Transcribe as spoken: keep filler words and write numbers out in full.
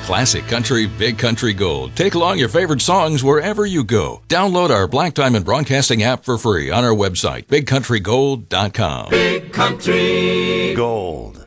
Classic country, big country gold. Take along your favorite songs wherever you go. Download our Black Diamond Broadcasting app for free on our website, big country gold dot com. Big Country Gold.